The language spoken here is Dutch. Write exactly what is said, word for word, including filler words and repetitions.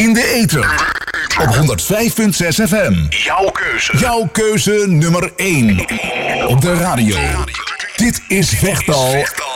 In de ether. Op honderd vijf komma zes F M. Jouw keuze. Jouw keuze nummer één. Op de radio. Dit is Vechtal